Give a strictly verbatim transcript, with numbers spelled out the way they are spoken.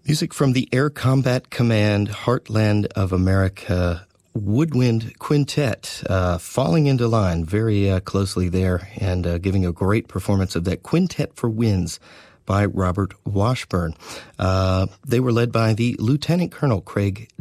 Music from the Air Combat Command, Heartland of America Woodwind Quintet, uh, falling into line very uh, closely there and uh, giving a great performance of that Quintet for Winds by Robert Washburn. Uh, they were led by the Lieutenant Colonel Craig